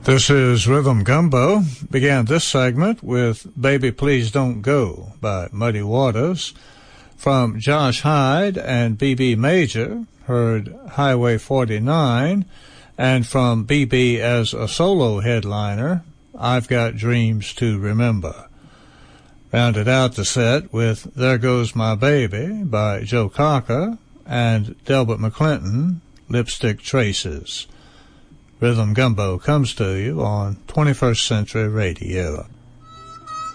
This is Rhythm Gumbo. Began this segment with Baby Please Don't Go by Muddy Waters. From Josh Hyde and B.B. Major, heard Highway 49. And from B.B. as a solo headliner, I've Got Dreams to Remember. Rounded out the set with There Goes My Baby by Joe Cocker and Delbert McClinton, Lipstick Traces. Rhythm Gumbo comes to you on 21st Century Radio.